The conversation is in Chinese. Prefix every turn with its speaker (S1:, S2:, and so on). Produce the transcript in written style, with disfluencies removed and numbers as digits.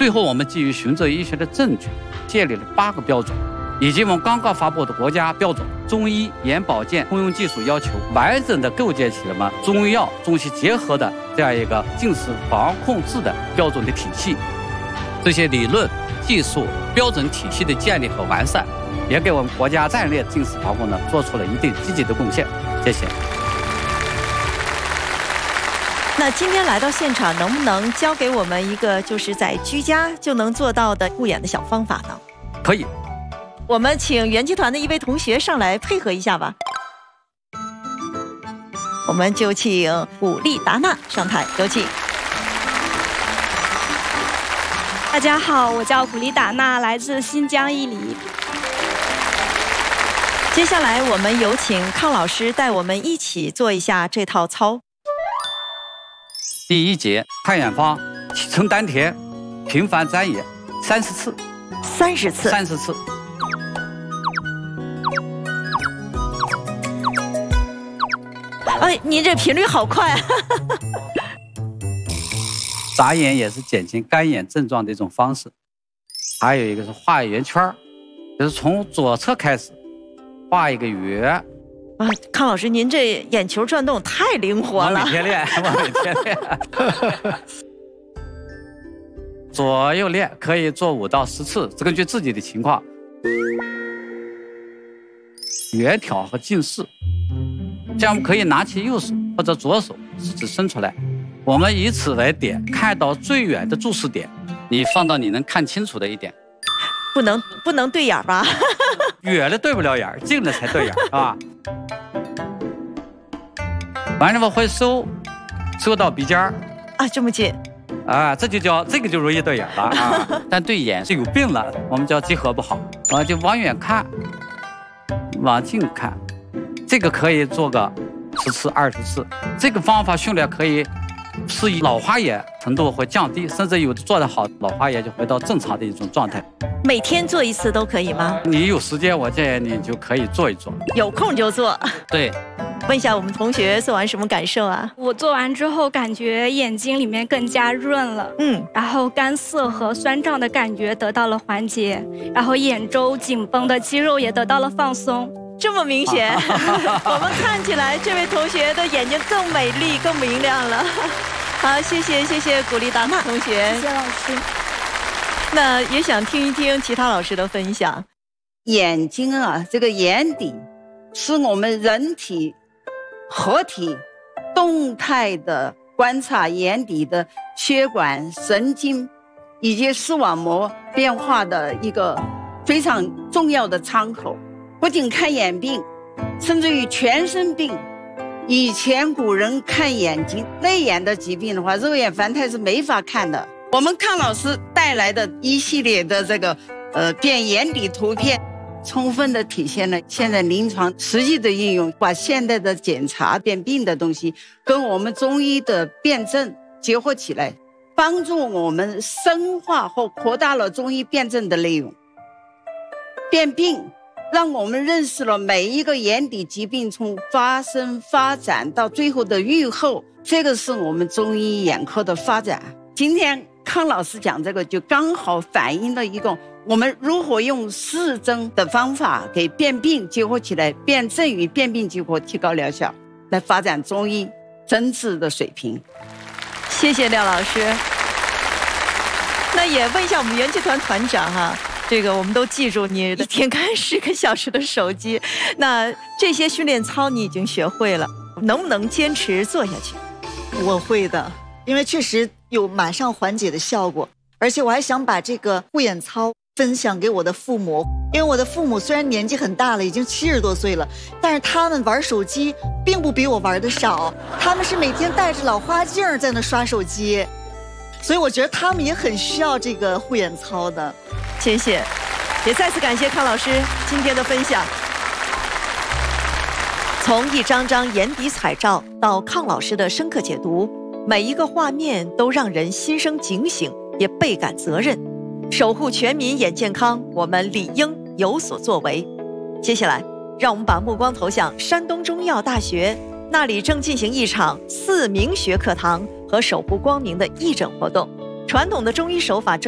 S1: 最后我们基于循证医学的证据，建立了8个标准，以及我们刚刚发布的国家标准，中医眼保健通用技术要求，完整的构建起了中医药、中西结合的这样一个近视防控制的标准的体系。这些理论、技术、标准体系的建立和完善，也给我们国家战略近视防控做出了一定积极的贡献。谢谢。
S2: 那今天来到现场，能不能教给我们一个就是在居家就能做到的护眼的小方法呢？
S1: 可以。
S2: 我们请元气团的一位同学上来配合一下吧。我们就请古丽达娜上台，有请。
S3: 大家好，我叫古丽达娜，来自新疆伊犁。
S2: 接下来我们有请康老师带我们一起做一下这套操。
S1: 第1节，看眼方，撑丹田，频繁眨眼30次。
S2: 30次。
S1: 30次。
S2: 哎，您这频率好快啊！
S1: 眨眼也是减轻干眼症状的一种方式。还有一个是画圆圈，就是从左侧开始画一个圆。
S2: 啊，康老师，您这眼球转动太灵活了。
S1: 我每天练，我每天练。左右练可以做5到10次，根据自己的情况。圆挑和近视，这样我们可以拿起右手或者左手，食指伸出来，我们以此为点，看到最远的注视点，你放到你能看清楚的一点。
S2: 不能对眼吧？
S1: 远了对不了眼，近了才对眼，是吧？完了我会收到鼻尖
S2: 啊，这么近
S1: 啊，这个就容易对眼了啊。但对眼是有病了，我们叫结合不好，就往远看，往近看，这个可以做个10次、20次。这个方法训练可以使老花眼程度会降低，甚至有的做得好，老花眼就回到正常的一种状态。
S2: 每天做1次都可以吗？
S1: 你有时间，我建议你就可以做一做，
S2: 有空就做。
S1: 对。
S2: 问一下我们同学做完什么感受啊？
S3: 我做完之后感觉眼睛里面更加润了，然后干涩和酸胀的感觉得到了缓解，然后眼周紧绷的肌肉也得到了放松。
S2: 这么明显，我们看起来这位同学的眼睛更美丽、更明亮了。好，谢谢古丽达娜同学，
S3: 谢谢老师。
S2: 那也想听一听其他老师的分享。
S4: 眼睛啊，这个眼底是我们人体合体动态的观察眼底的血管、神经以及视网膜变化的一个非常重要的窗口。不仅看眼病，甚至于全身病。以前古人看眼睛内眼的疾病的话，肉眼凡胎是没法看的。我们康老师带来的一系列的这个变眼底图片，充分的体现了现在临床实际的应用，把现代的检查辨病的东西跟我们中医的辨证结合起来，帮助我们深化或扩大了中医辨证的内容。辨病让我们认识了每一个眼底疾病从发生、发展到最后的预后，这个是我们中医眼科的发展。今天康老师讲这个，就刚好反映了一个我们如何用视诊的方法给辨病结合起来，辨证与辨病结合，提高疗效，来发展中医诊治的水平。
S2: 谢谢廖老师。那也问一下我们元气团团长哈，这个我们都记住你一天看10个小时的手机，那这些训练操你已经学会了，能不能坚持做下去？
S5: 我会的，因为确实有马上缓解的效果，而且我还想把这个护眼操分享给我的父母，因为我的父母虽然年纪很大了，已经70多岁了，但是他们玩手机并不比我玩的少，他们是每天戴着老花镜在那刷手机，所以我觉得他们也很需要这个护眼操的。
S2: 谢谢，也再次感谢康老师今天的分享。从一张张眼底彩照到康老师的深刻解读，每一个画面都让人心生警醒，也倍感责任。守护全民眼健康，我们理应有所作为。接下来，让我们把目光投向山东中医药大学，那里正进行一场4名学课堂和守护光明的义诊活动。传统的中医手法正